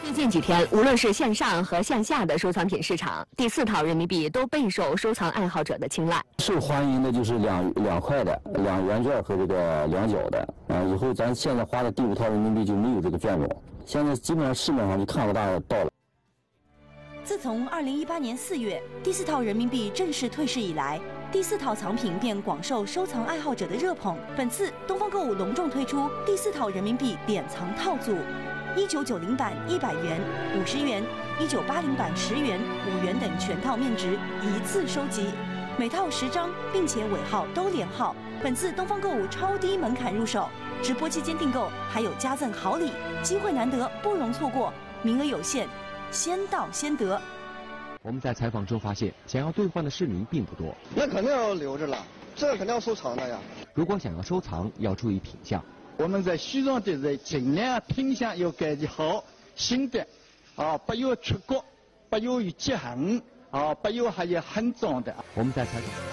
最近几天，无论是线上和线下的收藏品市场，第4套人民币都备受收藏爱好者的青睐。 受欢迎的就是两块的、2元券和这个2角的。以后咱现在花的第5套人民币就没有这个券种，现在基本上市面上就看不到了。 自从2018年4月第4套人民币正式退市以来，第4套藏品便广受收藏爱好者的热捧。本次东方购物隆重推出第4套人民币典藏套组，1990版100元、50元、1980版10元、5元等全套面值一次收集，每套10张，并且尾号都连号。本次东方购物超低门槛入手，直播期间订购还有加赠好礼，机会难得，不容错过，名额有限，先到先得。 我们在采访中发现，想要兑换的市民并不多。 那肯定要留着了，这肯定要收藏的呀。 如果想要收藏，要注意品相。 我们在宣传的时候，尽量品相要感觉好，新的，不要出国，不要有折痕，不要还有很脏的。 我们在采访。